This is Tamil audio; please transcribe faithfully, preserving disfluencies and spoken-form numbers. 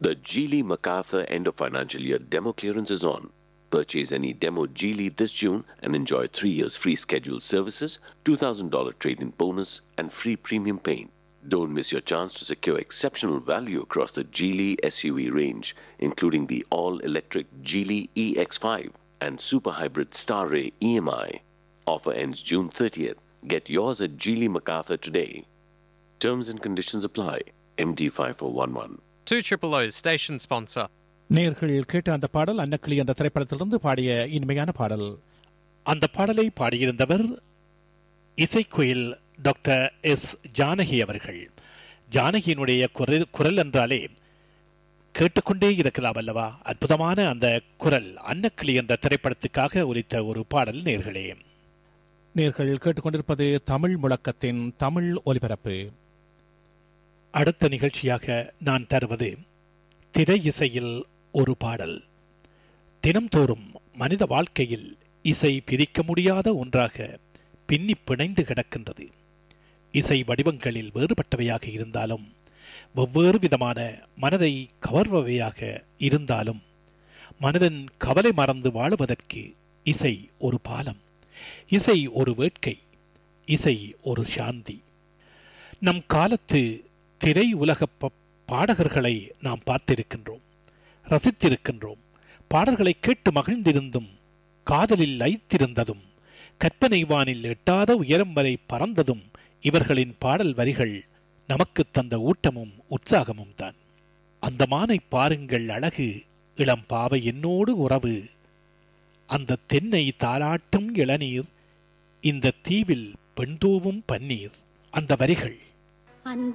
The Geely MacArthur end of financial year demo clearance is on. Purchase any demo Geely this June and enjoy three years free scheduled services, two thousand dollars trade-in bonus and free premium paint. Don't miss your chance to secure exceptional value across the Geely S U V range, including the all-electric Geely E X five and super hybrid Starray E M I. Offer ends June thirtieth. Get yours at Geely MacArthur today. Terms and conditions apply. M D five four one one. two triple O station sponsor. நேர்கள் கேட்ட அந்த பாடல் அன்னக்கிளி என்ற திரைப்படத்திலிருந்து பாடிய இனிமையான பாடல். அந்த பாடலை பாடியிருந்தவர் இசைக்குயில் டாக்டர் எஸ் ஜானகி அவர்கள். ஜானகியினுடைய குரல் குரல் என்றாலே கேட்டுக்கொண்டே இருக்கலாம் அல்லவா? அற்புதமான அந்த குரல் அன்னக்கிளி என்ற திரைப்படத்துக்காக ஒலித்த ஒரு பாடல். நேர்களே, நேர்கள் கேட்டுக்கொண்டிருப்பது தமிழ் முழக்கத்தின் தமிழ் ஒலிபரப்பு. அடுத்த நிகழ்ச்சியாக நான் தருவது திரை இசையில் ஒரு பாடல். தினம்தோறும் மனித வாழ்க்கையில் இசை பிரிக்க முடியாத ஒன்றாக பின்னி பிணைந்து கிடக்கின்றது. இசை வடிவங்களில் வேறுபட்டவையாக இருந்தாலும், வெவ்வேறு விதமான மனதை கவர்பவையாக இருந்தாலும், மனதின் கவலை மறந்து வாழுவதற்கு இசை ஒரு பாலம், இசை ஒரு வேட்கை, இசை ஒரு சாந்தி. நம் காலத்து திரை உலக பாடகர்களை நாம் பார்த்திருக்கின்றோம், ரசித்திருக்கின்றோம். பாடல்களை கேட்டு மகிழ்ந்திருந்தும், காதலில் லயித்திருந்ததும், கற்பனை வானில் எட்டாத உயரம் வரை பறந்ததும் இவர்களின் பாடல் வரிகள் நமக்கு தந்த ஊட்டமும் உற்சாகமும் தான். அந்த மானை பாருங்கள் அழகு, இளம் பாவை என்னோடு உறவு, அந்த தென்னை தாலாட்டும் இளநீர், இந்த தீவில் பெண்தூவும் பன்னீர். அந்த வரிகள் அந்த